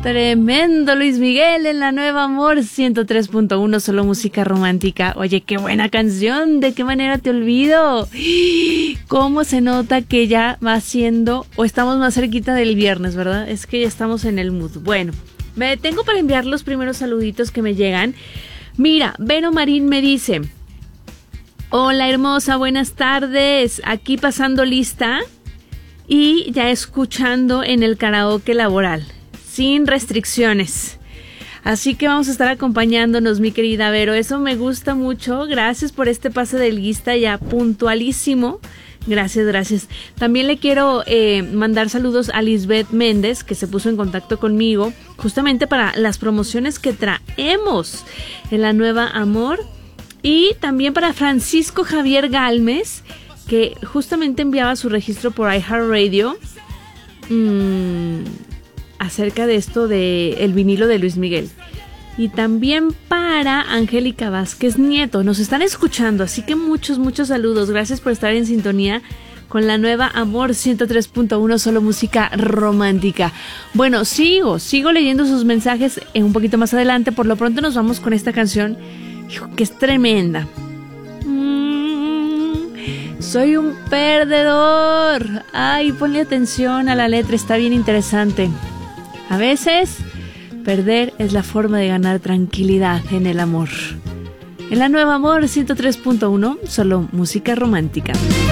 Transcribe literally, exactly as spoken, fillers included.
Tremendo Luis Miguel en La Nueva Amor ciento tres punto uno, solo música romántica. Oye, qué buena canción, ¿de qué manera te olvido? ¿Cómo se nota que ya va siendo, o estamos más cerquita del viernes, verdad? Es que ya estamos en el mood. Bueno, me detengo para enviar los primeros saluditos que me llegan. Mira, Vero Marín me dice: hola hermosa, buenas tardes, aquí pasando lista y ya escuchando en el karaoke laboral, sin restricciones. Así que vamos a estar acompañándonos, mi querida Vero. Eso me gusta mucho. Gracias por este pase del lista ya puntualísimo. Gracias, gracias. También le quiero eh, mandar saludos a Lisbeth Méndez, que se puso en contacto conmigo justamente para las promociones que traemos en La Nueva Amor. Y también para Francisco Javier Galmes, que justamente enviaba su registro por iHeartRadio mmm, acerca de esto de el vinilo de Luis Miguel. Y también para Angélica Vázquez Nieto. Nos están escuchando, así que muchos, muchos saludos. Gracias por estar en sintonía con La Nueva Amor ciento tres punto uno, solo música romántica. Bueno, sigo, sigo leyendo sus mensajes en un poquito más adelante. Por lo pronto nos vamos con esta canción, que es tremenda. Mm, soy un perdedor. Ay, ponle atención a la letra, está bien interesante. A veces, perder es la forma de ganar tranquilidad en el amor. En La Nueva Amor ciento tres punto uno, solo música romántica.